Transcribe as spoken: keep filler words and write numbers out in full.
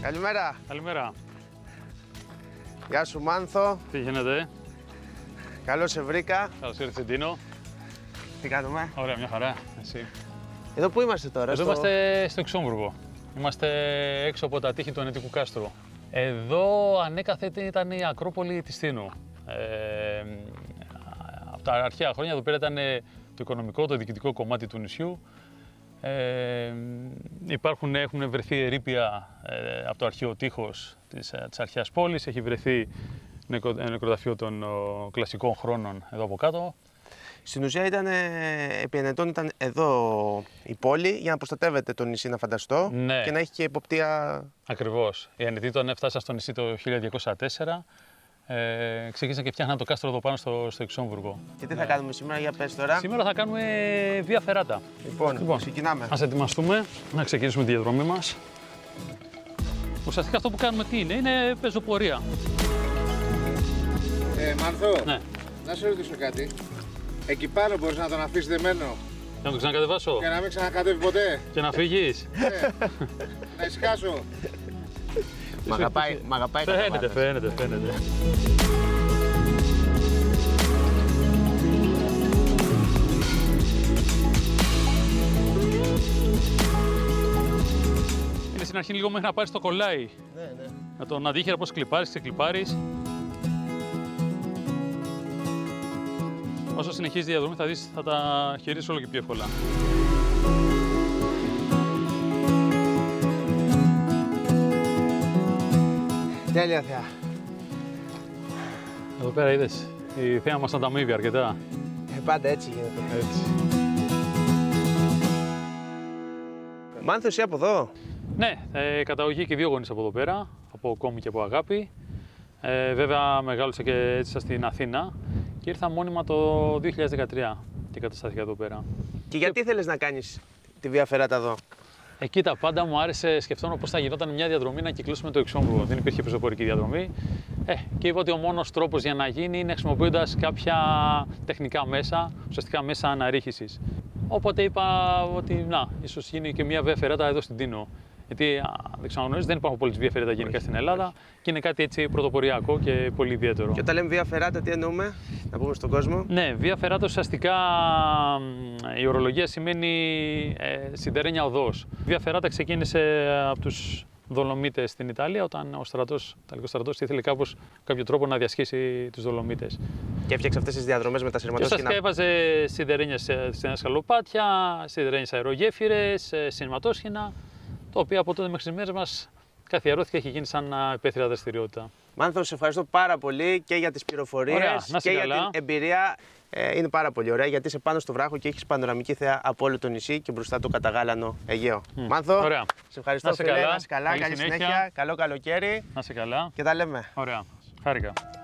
Καλημέρα. Καλημέρα. Γεια σου Μάνθο. Τι γίνεται? Καλώς σε βρήκα. Καλώς ήρθες, Ντίνο. Τι κάνουμε? Ωραία, μια χαρά. Εσύ? Εδώ που είμαστε τώρα? Εδώ στο... είμαστε στο Εξόμβουργο. Είμαστε έξω από τα τείχη του Ανετικού Κάστρου. Εδώ ανέκαθεν ήταν η Ακρόπολη της Τίνου. Ε, από τα αρχαία χρόνια εδώ πέρα ήταν το οικονομικό, το διοικητικό κομμάτι του νησιού. Ε, υπάρχουν, έχουν βρεθεί ερείπια ε, από το αρχαίο τείχος της, της αρχαίας πόλης. Έχει βρεθεί νεκρο, νεκροταφείο των ο, κλασικών χρόνων εδώ από κάτω. Στην ουσία ήταν, επί ενετών ήταν εδώ η πόλη για να προστατεύεται το νησί, να φανταστώ, ναι, και να έχει και εποπτεία. Ακριβώς. Οι Ανετοί όταν έφτασαν στο νησί το χίλια διακόσια τέσσερα, ε, ξεκίνησαν και φτιάχναν το κάστρο εδώ πάνω στο, στο Εξόμβουργο. Και τι ναι. θα κάνουμε σήμερα, για πες τώρα? Σήμερα θα κάνουμε βία φεράτα. Λοιπόν, λοιπόν, ξεκινάμε. Ας ετοιμαστούμε να ξεκινήσουμε τη διαδρομή μας. Ουσιαστικά αυτό που κάνουμε τι είναι, είναι πεζοπορία. Ε, Μάνθο, Ναι. να σε ρωτήσω κάτι. Εκεί πάνω μπορείς να τον αφήσεις δεμένο Για να το ξανακατεβάσω. και να μην ξανακατεύει ποτέ? Και να φύγεις. Ε, να ησυχάσω. Μ' αγαπάει, μ' αγαπάει τα Φαίνεται, καβάτας. φαίνεται, φαίνεται. Είναι στην αρχή λίγο μέχρι να πάρεις το κολλάι. Ναι, ναι. Να τον αντίχειρα πώς κλιπάρεις, ξεκλιπάρεις. Όσο συνεχίζει η διαδρομή θα δεις, θα τα χειρίσεις όλο και πιο εύκολα. Τέλεια θέα. Εδώ πέρα είδες, η θέα μας ανταμείβει αρκετά. Ε, πάντα έτσι γίνεται. Έτσι. Μάνθο, εσύ από εδώ? Ναι, ε, καταγωγή και δύο γονείς από εδώ πέρα, από Κόμη και από Αγάπη. Ε, βέβαια μεγάλωσα και έτσι στην Αθήνα και ήρθα μόνιμα το δύο χιλιάδες δεκατρία και καταστάθηκα εδώ πέρα. Και γιατί θέλεις να κάνεις τη βία φεράτα εδώ? Ε, κοίτα, πάντα μου άρεσε, σκεφτόμουν πώς θα γινόταν μια διαδρομή να κυκλώσουμε το Εξόμβουργο. Δεν υπήρχε πεζοπορική διαδρομή. Ε, και είπα ότι ο μόνος τρόπος για να γίνει είναι χρησιμοποιώντας κάποια τεχνικά μέσα, ουσιαστικά μέσα αναρρίχησης. Οπότε είπα ότι να, ίσως γίνει και μια βία φεράτα εδώ στην Τίνο. Γιατί δεν ξαναγνωρίζεις, δεν υπάρχουν πολλές βία φεράτα γενικά στην Ελλάδα και είναι κάτι έτσι πρωτοποριακό και πολύ ιδιαίτερο. Και όταν λέμε βία φεράτα, τι εννοούμε, να πούμε στον κόσμο? Ναι, βία φεράτα ουσιαστικά η ορολογία σημαίνει ε, σιδερένια οδός. Βία φεράτα ξεκίνησε από τους Δολομίτες στην Ιταλία, όταν ο στρατός, ο Ιταλικός στρατός ήθελε κάπως κάποιο τρόπο να διασχίσει τους Δολομίτες. Και έφτιαξε αυτές τις διαδρομές με τα Και σειρματόσχηνα. ουσιαστικά έβαζε σιδερένια σε σκαλοπάτια, σιδερένιες αερογέφυρες, σειρματόσχηνα, το οποίο από τότε μέχρι τις μέρες μας καθιερώθηκε και έχει γίνει σαν υπαίθρια δραστηριότητα. Μάνθο, σε ευχαριστώ πάρα πολύ και για τις πληροφορίες και για την εμπειρία. Ε, είναι πάρα πολύ ωραία γιατί είσαι πάνω στο βράχο και έχεις πανοραμική θέα από όλο το νησί και μπροστά το καταγάλανο Αιγαίο. Mm. Μάνθο, ωραία. Σε ευχαριστώ, να σε φίλε, καλά, να είσαι καλά, καλή, καλή συνέχεια, καλό καλοκαίρι. Να σε καλά. Και τα λέμε. Ωραία, χάρηκα.